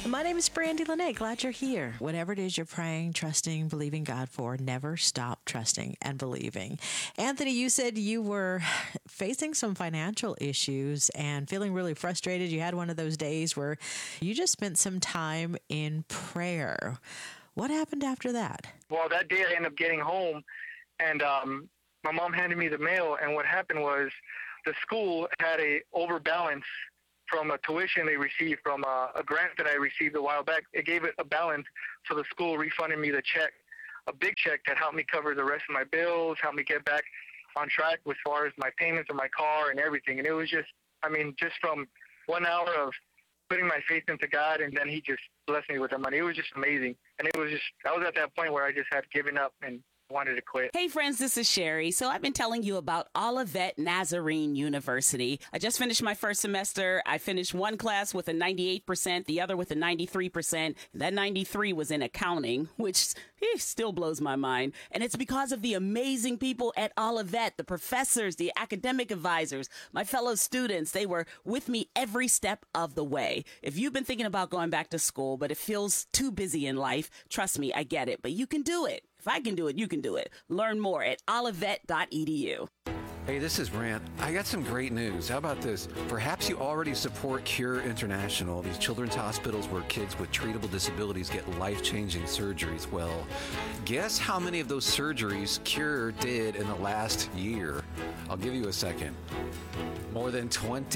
My name is Brandy Lene. Glad you're here. Whatever it is you're praying, trusting, believing God for, never stop trusting and believing. Anthony, you said you were facing some financial issues and feeling really frustrated. You had one of those days where you just spent some time in prayer. What happened after that? Well, that day I ended up getting home, and my mom handed me the mail, and what happened was the school had a overbalance from a tuition they received from a grant that I received a while back. It gave it a balance, so the school refunded me the check, a big check that helped me cover the rest of my bills, helped me get back on track as far as my payments of my car and everything. And it was just from 1 hour of putting my faith into God, and then he just blessed me with the money. It was just amazing. And I was at that point where I just had given up and wanted to quit. Hey friends, this is Sherry. So I've been telling you about Olivet Nazarene University. I just finished my first semester. I finished one class with a 98%, the other with a 93%. That 93 was in accounting, which still blows my mind. And it's because of the amazing people at Olivet, the professors, the academic advisors, my fellow students. They were with me every step of the way. If you've been thinking about going back to school, but it feels too busy in life, trust me, I get it, but you can do it. If I can do it, you can do it. Learn more at olivet.edu. Hey, this is Brant. I got some great news. How about this? Perhaps you already support Cure International, these children's hospitals where kids with treatable disabilities get life-changing surgeries. Well, guess how many of those surgeries Cure did in the last year? I'll give you a second. More than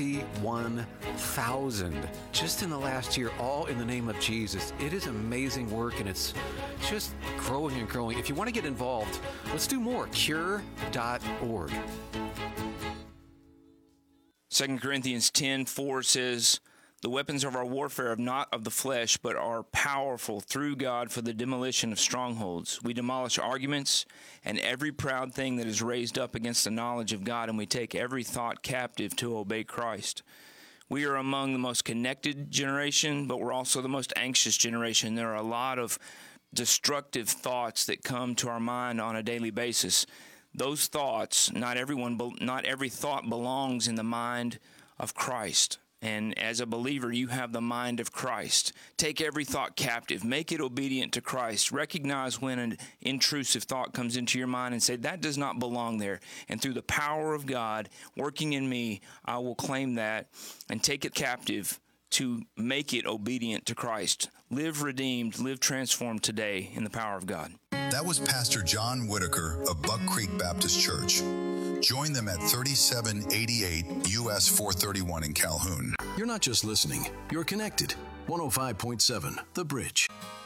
21,000 just in the last year, all in the name of Jesus. It is amazing work, and it's just growing and growing. If you want to get involved, let's do more. Cure.org. 2 Corinthians 10:4 says, "The weapons of our warfare are not of the flesh, but are powerful through God for the demolition of strongholds. We demolish arguments and every proud thing that is raised up against the knowledge of God, and we take every thought captive to obey Christ." We are among the most connected generation, but we're also the most anxious generation. There are a lot of destructive thoughts that come to our mind on a daily basis. Those thoughts, not every thought belongs in the mind of Christ. And as a believer, you have the mind of Christ. Take every thought captive. Make it obedient to Christ. Recognize when an intrusive thought comes into your mind and say, that does not belong there. And through the power of God working in me, I will claim that and take it captive to make it obedient to Christ. Live redeemed, live transformed today in the power of God. That was Pastor John Whitaker of Buck Creek Baptist Church. Join them at 3788 US 431 in Calhoun. You're not just listening, you're connected. 105.7 The Bridge.